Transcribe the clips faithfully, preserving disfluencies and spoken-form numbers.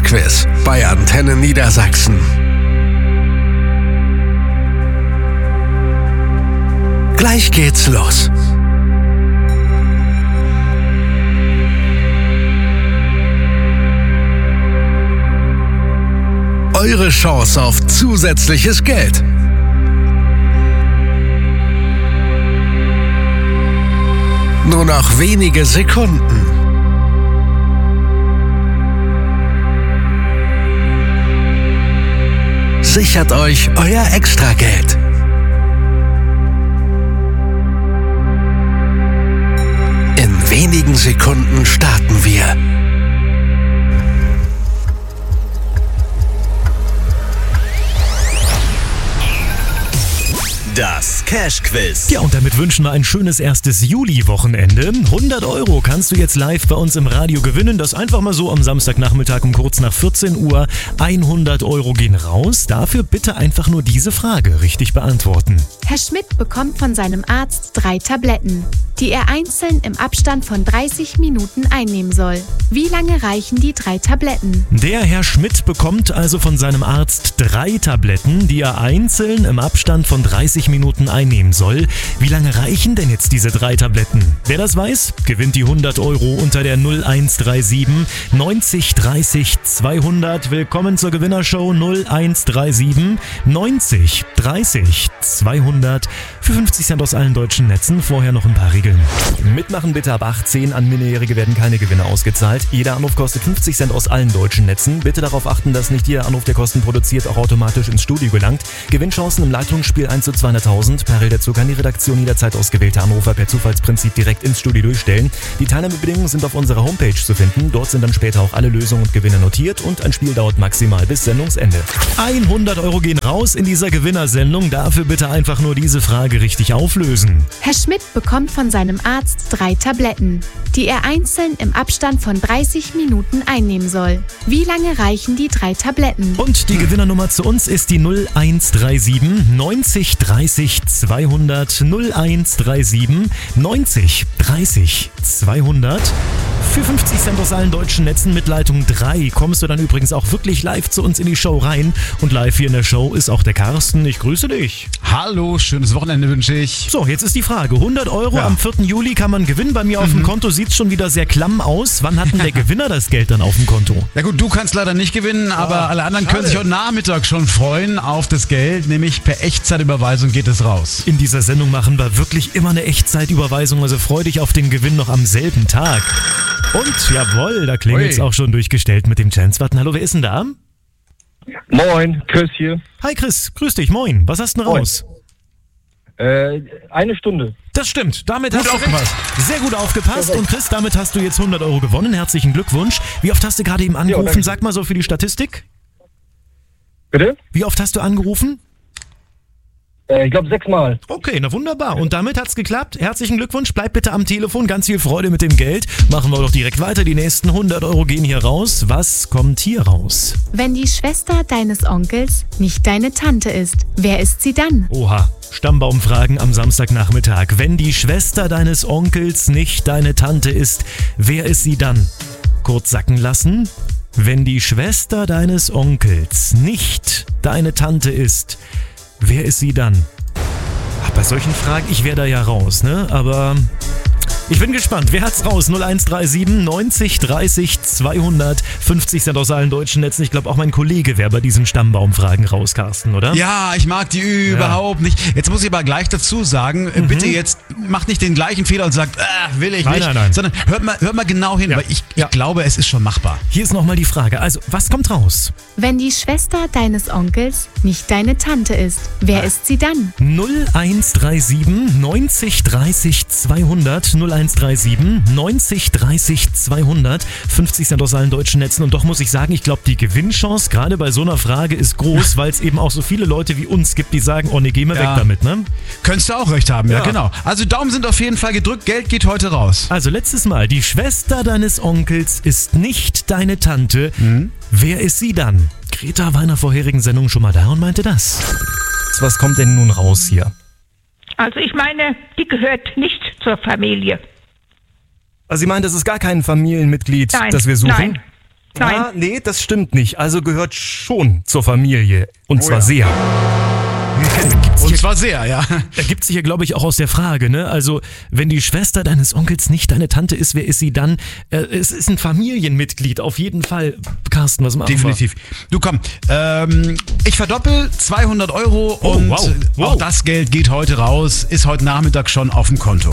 Cash-Quiz bei Antenne Niedersachsen. Gleich geht's los. Eure Chance auf zusätzliches Geld. Nur noch wenige Sekunden. Sichert euch euer Extrageld. In wenigen Sekunden starten wir. Das Cash-Quiz. Ja, und damit wünschen wir ein schönes erstes Juli-Wochenende. hundert Euro kannst du jetzt live bei uns im Radio gewinnen. Das einfach mal so am Samstagnachmittag um kurz nach vierzehn Uhr. hundert Euro gehen raus. Dafür bitte einfach nur diese Frage richtig beantworten. Herr Schmidt bekommt von seinem Arzt drei Tabletten, die er einzeln im Abstand von dreißig Minuten einnehmen soll. Wie lange reichen die drei Tabletten? Der Herr Schmidt bekommt also von seinem Arzt drei Tabletten, die er einzeln im Abstand von dreißig Minuten einnehmen soll. Wie lange reichen denn jetzt diese drei Tabletten? Wer das weiß, gewinnt die hundert Euro unter der null eins drei sieben neunzig dreißig zweihundert. Willkommen zur Gewinnershow null eins drei sieben neunzig dreißig zweihundert. Für fünfzig Cent aus allen deutschen Netzen. Vorher noch ein paar Regeln. Mitmachen bitte ab achtzehn. An Minderjährige werden keine Gewinne ausgezahlt. Jeder Anruf kostet fünfzig Cent aus allen deutschen Netzen. Bitte darauf achten, dass nicht jeder Anruf, der Kosten produziert, auch automatisch ins Studio gelangt. Gewinnchancen im Leitungsspiel eins zu zweihunderttausend. Parallel dazu kann die Redaktion jederzeit ausgewählte Anrufer per Zufallsprinzip direkt ins Studio durchstellen. Die Teilnahmebedingungen sind auf unserer Homepage zu finden. Dort sind dann später auch alle Lösungen und Gewinne notiert und ein Spiel dauert maximal bis Sendungsende. hundert Euro gehen raus in dieser Gewinnersendung. Dafür bitte einfach nur diese Frage richtig auflösen. Herr Schmidt bekommt von seinem Arzt drei Tabletten, die er einzeln im Abstand von dreißig Minuten einnehmen soll. Wie lange reichen die drei Tabletten? Und die Gewinnernummer zu uns ist die null eins drei sieben neunzig dreißig zweihundert. null eins drei sieben neunzig dreißig zweihundert. Für fünfzig Cent aus allen deutschen Netzen mit Leitung drei kommst du dann übrigens auch wirklich live zu uns in die Show rein. Und live hier in der Show ist auch der Carsten. Ich grüße dich. Hallo, schönes Wochenende wünsche ich. So, jetzt ist die Frage. hundert Euro Ja. am vierten Juli kann man gewinnen. Bei mir auf dem Konto sieht es schon wieder sehr klamm aus. Wann hat denn der Gewinner das Geld dann auf dem Konto? Ja gut, du kannst leider nicht gewinnen, aber alle anderen können sich heute Nachmittag schon freuen auf das Geld, nämlich per Echtzeitüberweisung geht es raus. In dieser Sendung machen wir wirklich immer eine Echtzeitüberweisung, also freu dich auf den Gewinn noch am selben Tag. Und jawohl, da klingelt es Ui. auch schon durchgestellt mit dem Chance-Button. Hallo, wer ist denn da? Moin, Chris hier. Hi Chris, grüß dich, moin. Was hast du denn Moin. raus? Äh, eine Stunde. Das stimmt, damit Gut hast aufgepasst. du sehr gut aufgepasst. Und Chris, damit hast du jetzt hundert Euro gewonnen. Herzlichen Glückwunsch. Wie oft hast du gerade eben angerufen? danke. Sag mal so für die Statistik. Bitte? Wie oft hast du angerufen? Äh, ich glaube sechsmal. Okay, na wunderbar. Und damit hat's geklappt. Herzlichen Glückwunsch. Bleib bitte am Telefon. Ganz viel Freude mit dem Geld. Machen wir doch direkt weiter. Die nächsten hundert Euro gehen hier raus. Was kommt hier raus? Wenn die Schwester deines Onkels nicht deine Tante ist, wer ist sie dann? Oha. Stammbaumfragen am Samstagnachmittag. Wenn die Schwester deines Onkels nicht deine Tante ist, wer ist sie dann? Kurz sacken lassen. Wenn die Schwester deines Onkels nicht deine Tante ist, wer ist sie dann? Ach, bei solchen Fragen, ich wäre da ja raus, ne? Aber ich bin gespannt. Wer hat's raus? null eins drei sieben neunzig dreißig zweihundert. fünfzig Cent aus allen deutschen Netzen. Ich glaube, auch mein Kollege wäre bei diesen Stammbaumfragen raus, Carsten, oder? Ja, ich mag die überhaupt nicht. Jetzt muss ich aber gleich dazu sagen, äh, bitte jetzt macht nicht den gleichen Fehler und sagt, äh, will ich Nein, nicht, nein, nein. sondern hört mal, hört mal genau hin, Ja. weil ich, Ja. ich glaube, es ist schon machbar. Hier ist nochmal die Frage. Also, was kommt raus? Wenn die Schwester deines Onkels nicht deine Tante ist, wer ist sie dann? null eins drei sieben neunzig dreißig zweihundert. null eins drei sieben neunzig dreißig zweihundert. fünfzig Cent aus allen deutschen Netzen. Und doch muss ich sagen, ich glaube, die Gewinnchance gerade bei so einer Frage ist groß, weil es eben auch so viele Leute wie uns gibt, die sagen, oh ne, geh mal Ja. weg damit, ne? Könntest du auch recht haben, ja. Ja. genau. Also Daumen sind auf jeden Fall gedrückt, Geld geht heute raus. Also letztes Mal, die Schwester deines Onkels ist nicht deine Tante. Wer ist sie dann? Greta war in der vorherigen Sendung schon mal da und meinte das. Was kommt denn nun raus hier? Also ich meine, die gehört nicht zur Familie. Also Sie meinen, das ist gar kein Familienmitglied, Nein, das wir suchen? nein. Nein. Ah, nee, das stimmt nicht. Also gehört schon zur Familie. Und Oh zwar ja. sehr. Und zwar sehr, ja. Ergibt sich ja, glaube ich, auch aus der Frage, ne? Also, wenn die Schwester deines Onkels nicht deine Tante ist, wer ist sie dann? Äh, es ist ein Familienmitglied, auf jeden Fall. Carsten, was machen Definitiv. Du komm, ähm, ich verdoppel zweihundert Euro und wow. Wow. auch das Geld geht heute raus, ist heute Nachmittag schon auf dem Konto.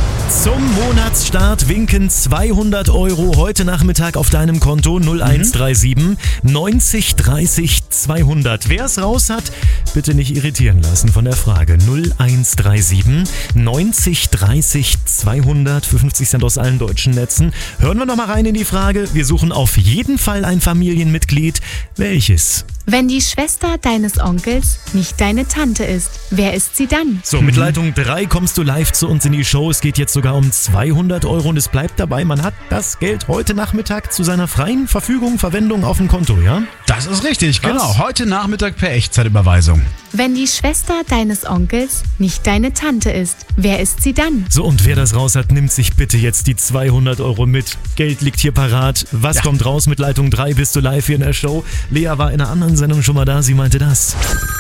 Zum Monatsstart winken zweihundert Euro heute Nachmittag auf deinem Konto null eins drei sieben neunzig dreißig zweihundert. Wer es raus hat, bitte nicht irritieren lassen von der Frage. null eins drei sieben neunzig dreißig zweihundert für fünfzig Cent aus allen deutschen Netzen. Hören wir noch mal rein in die Frage. Wir suchen auf jeden Fall ein Familienmitglied. Welches? Wenn die Schwester deines Onkels nicht deine Tante ist, wer ist sie dann? So, mit Leitung drei kommst du live zu uns in die Show. Es geht jetzt sogar um zweihundert Euro und es bleibt dabei, man hat das Geld heute Nachmittag zu seiner freien Verfügung, Verwendung auf dem Konto, ja? Das ist richtig, Was? genau. Heute Nachmittag per Echtzeitüberweisung. Wenn die Schwester deines Onkels nicht deine Tante ist, wer ist sie dann? So, und wer das raus hat, nimmt sich bitte jetzt die zweihundert Euro mit. Geld liegt hier parat. Was Ja. kommt raus? Mit Leitung drei bist du live hier in der Show. Lea war in einer anderen Sendung schon mal da, sie meinte das.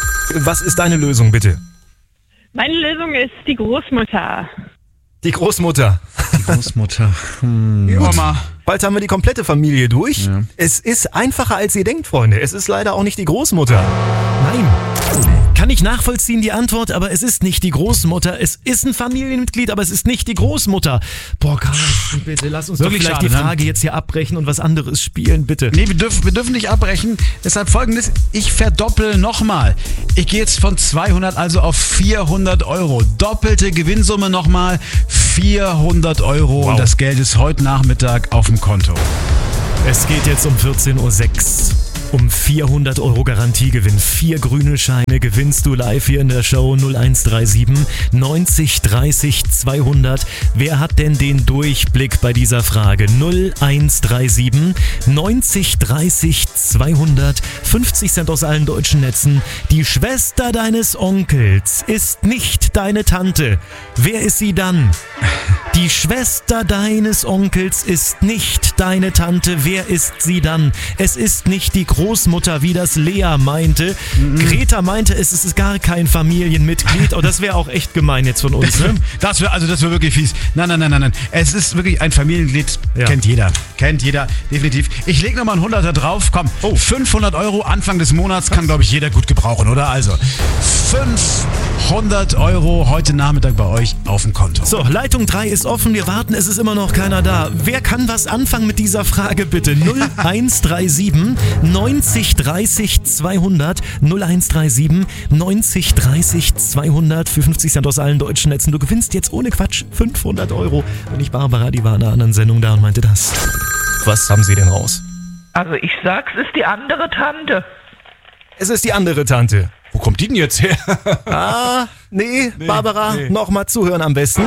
Was ist deine Lösung, bitte? Meine Lösung ist die Großmutter. Die Großmutter. Die Großmutter. Die Oma. Bald haben wir die komplette Familie durch. Ja. Es ist einfacher, als ihr denkt, Freunde. Es ist leider auch nicht die Großmutter. Nein. Kann ich nachvollziehen, die Antwort, aber es ist nicht die Großmutter. Es ist ein Familienmitglied, aber es ist nicht die Großmutter. Boah, Carsten, bitte, lass uns Wirklich doch vielleicht schade, die ne? Frage jetzt hier abbrechen und was anderes spielen, bitte. Nee, wir dürfen, wir dürfen nicht abbrechen. Deshalb folgendes, ich verdoppel nochmal. Ich gehe jetzt von zweihundert also auf vierhundert Euro. Doppelte Gewinnsumme nochmal, vierhundert Euro. Wow. Und das Geld ist heute Nachmittag auf dem Konto. Es geht jetzt um vierzehn Uhr sechs. Um vierhundert Euro Garantiegewinn. Vier grüne Scheine gewinnst du live hier in der Show. null eins drei sieben neunzig dreißig zweihundert. Wer hat denn den Durchblick bei dieser Frage? null eins drei sieben neunzig dreißig zweihundert. fünfzig Cent aus allen deutschen Netzen. Die Schwester deines Onkels ist nicht deine Tante. Wer ist sie dann? Die Schwester deines Onkels ist nicht deine Tante. Wer ist sie dann? Es ist nicht die Großmutter, wie das Lea meinte. Mhm. Greta meinte, es ist gar kein Familienmitglied. Oh, das wäre auch echt gemein jetzt von uns, ne? Das wäre also das wäre wirklich fies. Nein, nein, nein, nein, nein. Es ist wirklich ein Familienglied. Ja. Kennt jeder. Kennt jeder, definitiv. Ich lege nochmal einen Hunderter drauf. Komm, Oh. fünfhundert Euro Anfang des Monats kann, glaube ich, jeder gut gebrauchen, oder? Also, fünfhundert Euro heute Nachmittag bei euch auf dem Konto. So, Leitung drei ist offen. Wir warten, es ist immer noch keiner da. Wer kann was anfangen mit dieser Frage, bitte? null eins drei sieben neunzig dreißig zweihundert. null eins drei sieben neunzig dreißig zweihundert für fünfzig Cent aus allen deutschen Netzen. Du gewinnst jetzt ohne Quatsch fünfhundert Euro. Und nicht Barbara, die war in einer anderen Sendung da und meinte das. Was haben Sie denn raus? Also ich sag's, ist die andere Tante. Es ist die andere Tante. Wo kommt die denn jetzt her? Ah, nee, Barbara, nee. nochmal zuhören am besten.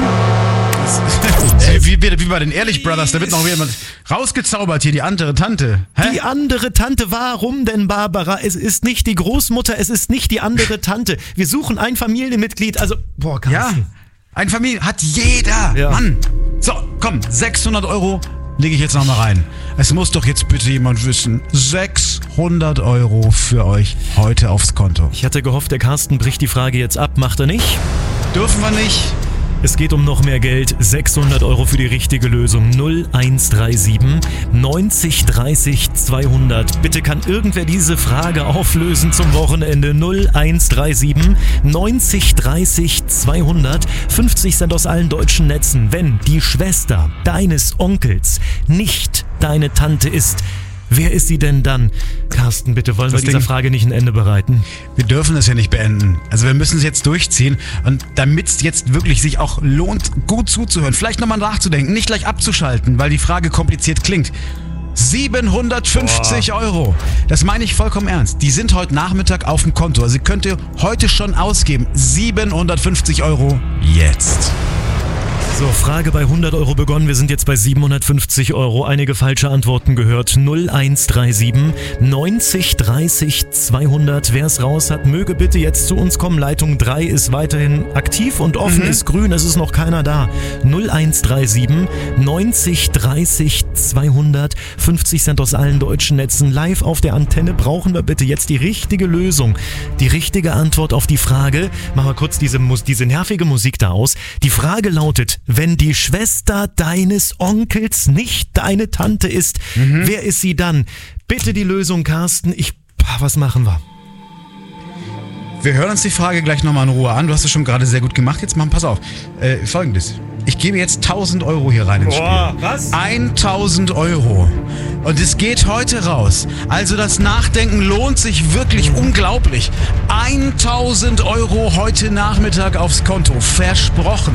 Ey, wie, wie, wie bei den Ehrlich Brothers, da wird noch jemand rausgezaubert hier, die andere Tante. Hä? Die andere Tante, warum denn, Barbara? Es ist nicht die Großmutter, es ist nicht die andere Tante. Wir suchen ein Familienmitglied, also, boah, Ja, Carsten. ein Familie hat jeder. Ja. Mann. So, komm, sechshundert Euro lege ich jetzt nochmal rein. Es muss doch jetzt bitte jemand wissen. sechshundert Euro für euch heute aufs Konto. Ich hatte gehofft, der Carsten bricht die Frage jetzt ab, macht er nicht. Dürfen wir nicht? Es geht um noch mehr Geld, sechshundert Euro für die richtige Lösung. null eins drei sieben neunzig dreißig zweihundert. Bitte kann irgendwer diese Frage auflösen zum Wochenende. null eins drei sieben neunzig dreißig zweihundert. fünfzig Cent aus allen deutschen Netzen. Wenn die Schwester deines Onkels nicht deine Tante ist, wer ist sie denn dann? Carsten, bitte, wollen Das wir dieser Ding- Frage nicht ein Ende bereiten? Wir dürfen es ja nicht beenden. Also wir müssen es jetzt durchziehen. Und damit es jetzt wirklich sich auch lohnt, gut zuzuhören, vielleicht nochmal nachzudenken, nicht gleich abzuschalten, weil die Frage kompliziert klingt. siebenhundertfünfzig Euro. Das meine ich vollkommen ernst. Die sind heute Nachmittag auf dem Konto. Also könnt ihr heute schon ausgeben. siebenhundertfünfzig Euro jetzt. So, Frage bei hundert Euro begonnen. Wir sind jetzt bei siebenhundertfünfzig Euro. Einige falsche Antworten gehört. null eins drei sieben neunzig dreißig zweihundert. Wer es raus hat, möge bitte jetzt zu uns kommen. Leitung drei ist weiterhin aktiv und offen, mhm. ist grün. Es ist noch keiner da. null eins drei sieben neunzig dreißig zweihundert. fünfzig Cent aus allen deutschen Netzen. Live auf der Antenne brauchen wir bitte jetzt die richtige Lösung. Die richtige Antwort auf die Frage. Machen wir kurz diese, diese nervige Musik da aus. Die Frage lautet: Wenn die Schwester deines Onkels nicht deine Tante ist, mhm. wer ist sie dann? Bitte die Lösung, Carsten. Ich, was machen wir? Wir hören uns die Frage gleich nochmal in Ruhe an. Du hast es schon gerade sehr gut gemacht. Jetzt machen, pass auf. Äh, Folgendes. Ich gebe jetzt tausend Euro hier rein ins Spiel. Boah, was? tausend Euro. Und es geht heute raus. Also das Nachdenken lohnt sich wirklich unglaublich. tausend Euro heute Nachmittag aufs Konto. Versprochen.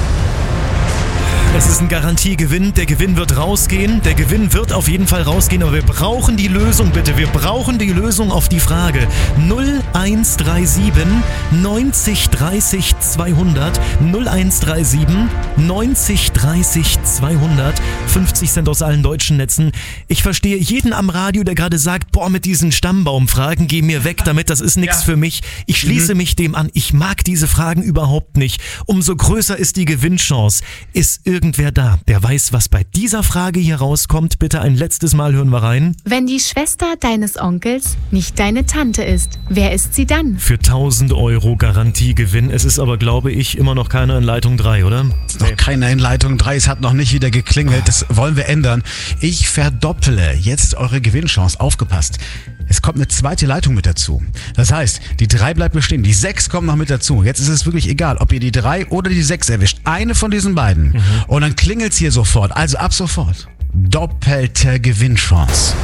Es ist ein Garantiegewinn. Der Gewinn wird rausgehen. Der Gewinn wird auf jeden Fall rausgehen. Aber wir brauchen die Lösung, bitte. Wir brauchen die Lösung auf die Frage. null eins drei sieben neunzig dreißig zweihundert. null eins drei sieben neunzig dreißig zweihundert. fünfzig Cent aus allen deutschen Netzen. Ich verstehe jeden am Radio, der gerade sagt, boah, mit diesen Stammbaumfragen, geh mir weg damit, das ist nichts ja. für mich. Ich schließe mhm. mich dem an. Ich mag diese Fragen überhaupt nicht. Umso größer ist die Gewinnchance. Ist irgendwie Irgendwer da, der weiß, was bei dieser Frage hier rauskommt. Bitte ein letztes Mal hören wir rein. Wenn die Schwester deines Onkels nicht deine Tante ist, wer ist sie dann? Für tausend Euro Garantiegewinn. Es ist aber, glaube ich, immer noch keiner in Leitung drei, oder? Es ist noch keiner in Leitung drei. Es hat noch nicht wieder geklingelt. Das wollen wir ändern. Ich verdopple jetzt eure Gewinnchance. Aufgepasst. Es kommt eine zweite Leitung mit dazu. Das heißt, die drei bleibt bestehen. Die sechs kommen noch mit dazu. Jetzt ist es wirklich egal, ob ihr die drei oder die sechs erwischt. Eine von diesen beiden. Mhm. Und dann klingelt's hier sofort. Also ab sofort. Doppelte Gewinnchance.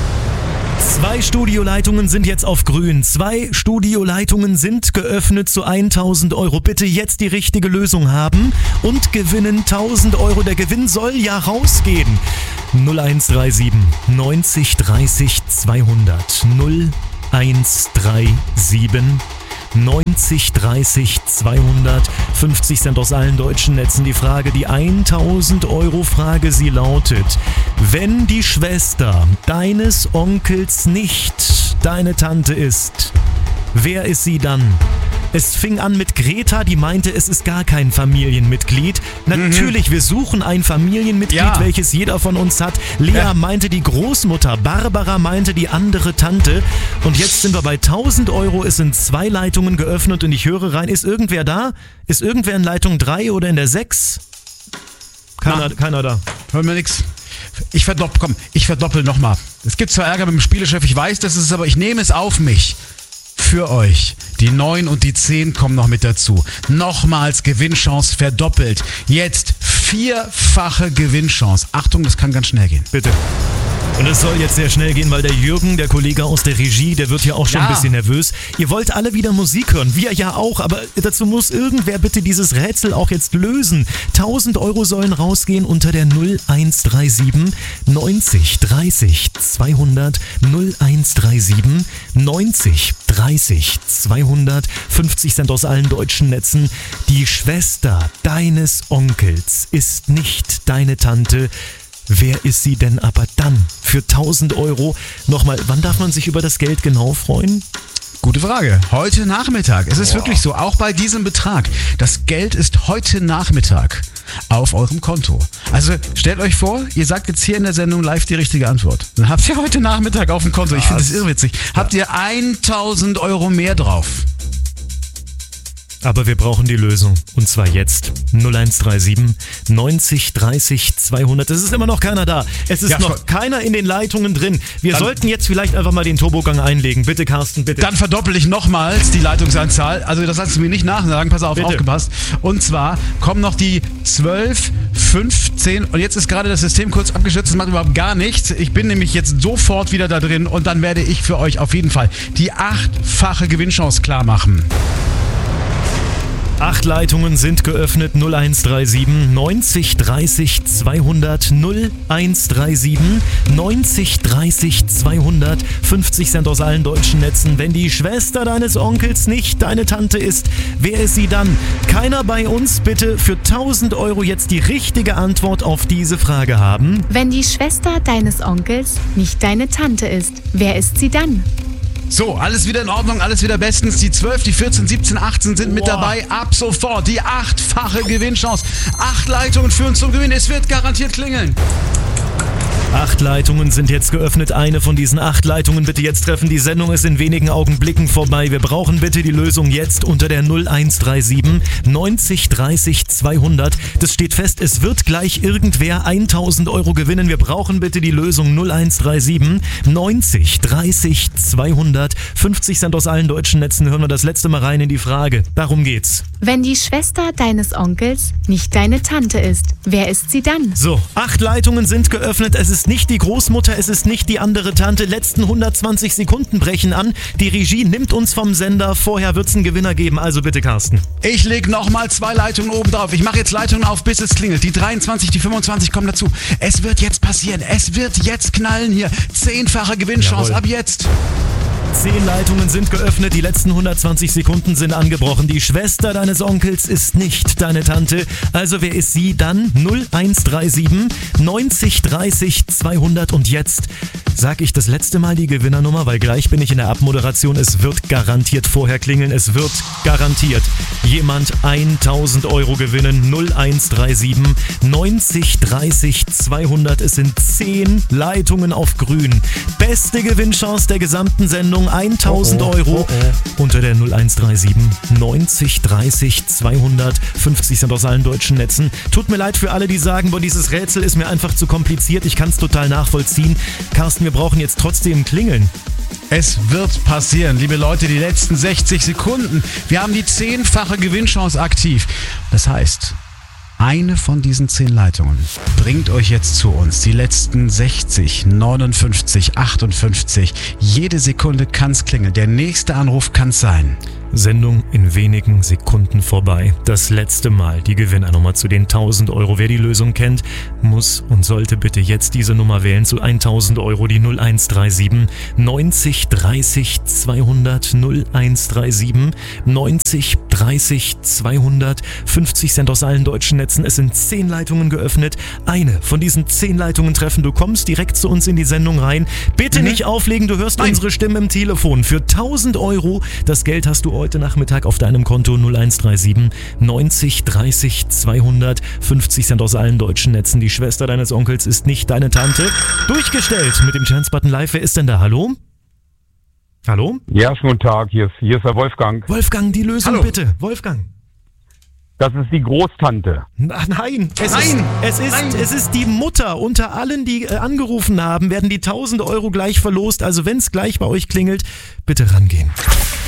Zwei Studioleitungen sind jetzt auf grün. Zwei Studioleitungen sind geöffnet zu tausend Euro. Bitte jetzt die richtige Lösung haben und gewinnen tausend Euro. Der Gewinn soll ja rausgehen. null eins drei sieben neunzig dreißig zweihundert. null eins drei sieben neunzig dreißig zweihundert. fünfzig Cent aus allen deutschen Netzen. Die Frage, die tausend Euro Frage, sie lautet: Wenn die Schwester deines Onkels nicht deine Tante ist, wer ist sie dann? Es fing an mit Greta, die meinte, es ist gar kein Familienmitglied. Natürlich, mhm. wir suchen ein Familienmitglied, ja. welches jeder von uns hat. Lea ja. meinte die Großmutter, Barbara meinte die andere Tante. Und jetzt sind wir bei tausend Euro, es sind zwei Leitungen geöffnet und ich höre rein. Ist irgendwer da? Ist irgendwer in Leitung drei oder in der sechs? Keiner, keiner da. Hören wir nix. Ich verdoppel, komm, ich verdoppel nochmal. Es gibt zwar Ärger mit dem Spielechef, ich weiß, das ist es, aber ich nehme es auf mich. Für euch. Die neun und die zehn kommen noch mit dazu. Nochmals Gewinnchance verdoppelt. Jetzt vierfache Gewinnchance. Achtung, das kann ganz schnell gehen. Bitte. Und es soll jetzt sehr schnell gehen, weil der Jürgen, der Kollege aus der Regie, der wird ja auch schon ja. ein bisschen nervös. Ihr wollt alle wieder Musik hören, wir ja auch, aber dazu muss irgendwer bitte dieses Rätsel auch jetzt lösen. tausend Euro sollen rausgehen unter der null eins drei sieben neunzig dreißig zweihundert. null eins drei sieben neunzig dreißig zweihundert. fünfzig Cent aus allen deutschen Netzen. Die Schwester deines Onkels ist nicht deine Tante. Wer ist sie denn aber dann? Für tausend Euro. Nochmal, wann darf man sich über das Geld genau freuen? Gute Frage. Heute Nachmittag. Es ist Boah. wirklich so, auch bei diesem Betrag. Das Geld ist heute Nachmittag auf eurem Konto. Also stellt euch vor, ihr sagt jetzt hier in der Sendung live die richtige Antwort. Dann habt ihr heute Nachmittag auf dem Konto. Krass. Ich finde das irrwitzig. Ja. Habt ihr tausend Euro mehr drauf. Aber wir brauchen die Lösung. Und zwar jetzt. null eins drei sieben neunzig dreißig zweihundert. Es ist immer noch keiner da. Es ist ja, noch keiner in den Leitungen drin. Wir dann sollten jetzt vielleicht einfach mal den Turbogang einlegen. Bitte, Carsten, bitte. Dann verdoppel ich nochmals die Leitungsanzahl. Also das kannst du mir nicht nachsagen. Pass auf, bitte. Aufgepasst. Und zwar kommen noch die zwölf, fünfzehn und jetzt ist gerade das System kurz abgestürzt. Das macht überhaupt gar nichts. Ich bin nämlich jetzt sofort wieder da drin und dann werde ich für euch auf jeden Fall die achtfache Gewinnchance klar machen. Acht Leitungen sind geöffnet. null eins drei sieben neunzig dreißig zweihundert null eins drei sieben neunzig dreißig zweihundert. fünfzig Cent aus allen deutschen Netzen. Wenn die Schwester deines Onkels nicht deine Tante ist, wer ist sie dann? Keiner bei uns bitte für tausend Euro jetzt die richtige Antwort auf diese Frage haben. Wenn die Schwester deines Onkels nicht deine Tante ist, wer ist sie dann? So, alles wieder in Ordnung, alles wieder bestens. Die zwölf, die vierzehn, siebzehn, achtzehn sind mit Boah. dabei. Ab sofort die achtfache Gewinnchance. Acht Leitungen führen zum Gewinn. Es wird garantiert klingeln. Acht Leitungen sind jetzt geöffnet. Eine von diesen acht Leitungen bitte jetzt treffen. Die Sendung ist in wenigen Augenblicken vorbei. Wir brauchen bitte die Lösung jetzt unter der null eins drei sieben neunzig dreißig zweihundert. Das steht fest, es wird gleich irgendwer tausend Euro gewinnen. Wir brauchen bitte die Lösung null eins drei sieben neunzig dreißig zweihundert. fünfzig Cent aus allen deutschen Netzen. Hören wir das letzte Mal rein in die Frage. Darum geht's. Wenn die Schwester deines Onkels nicht deine Tante ist, wer ist sie dann? So, acht Leitungen sind geöffnet. Es ist nicht die Großmutter, es ist nicht die andere Tante. Letzten hundertzwanzig Sekunden brechen an. Die Regie nimmt uns vom Sender. Vorher wird's einen Gewinner geben. Also bitte, Carsten. Ich leg nochmal zwei Leitungen oben drauf. Ich mache jetzt Leitungen auf, bis es klingelt. Die dreiundzwanzig, die fünfundzwanzig kommen dazu. Es wird jetzt passieren. Es wird jetzt knallen hier. Zehnfache Gewinnchance Jawohl. ab jetzt. Zehn Leitungen sind geöffnet, die letzten hundertzwanzig Sekunden sind angebrochen. Die Schwester deines Onkels ist nicht deine Tante. Also wer ist sie dann? null eins drei sieben neunzig dreißig zweihundert. Und jetzt sag ich das letzte Mal die Gewinnernummer, weil gleich bin ich in der Abmoderation. Es wird garantiert vorher klingeln. Es wird garantiert jemand tausend Euro gewinnen. null eins drei sieben neunzig dreißig zweihundert. Es sind zehn Leitungen auf grün. Beste Gewinnchance der gesamten Sendung. tausend Euro unter der null eins drei sieben neunzig dreißig zweihundert. fünfzig Cent aus allen deutschen Netzen. Tut mir leid für alle, die sagen, boah, dieses Rätsel ist mir einfach zu kompliziert. Ich kann es total nachvollziehen. Carsten, wir brauchen jetzt trotzdem klingeln. Es wird passieren, liebe Leute, die letzten sechzig Sekunden. Wir haben die zehnfache Gewinnchance aktiv. Das heißt, eine von diesen zehn Leitungen bringt euch jetzt zu uns. Die letzten sechzig, neunundfünfzig, achtundfünfzig. Jede Sekunde kann's klingeln. Der nächste Anruf kann's sein. Sendung in wenigen Sekunden vorbei. Das letzte Mal die Gewinnernummer zu den tausend Euro. Wer die Lösung kennt, muss und sollte bitte jetzt diese Nummer wählen zu tausend Euro. Die null eins drei sieben neunzig dreißig zweihundert. null eins drei sieben neunzig dreißig zweihundert. fünfzig Cent aus allen deutschen Netzen. Es sind zehn Leitungen geöffnet. Eine von diesen zehn Leitungen treffen. Du kommst direkt zu uns in die Sendung rein. Bitte Mhm. nicht auflegen, du hörst Nein. unsere Stimme im Telefon. Für tausend Euro, das Geld hast du heute Nachmittag auf deinem Konto. null eins drei sieben neunzig dreißig zweihundert. fünfzig Cent aus allen deutschen Netzen. Die Schwester deines Onkels ist nicht deine Tante. Durchgestellt mit dem Chance-Button live. Wer ist denn da? Hallo? Hallo? Ja, schönen guten Tag, hier ist, hier ist der Wolfgang. Wolfgang, die Lösung Hallo. bitte. Wolfgang. Das ist die Großtante. Ach, nein, es, Nein. Ist, es, ist, Nein. es ist die Mutter. Unter allen, die äh, angerufen haben, werden die tausend Euro gleich verlost. Also wenn es gleich bei euch klingelt, bitte rangehen.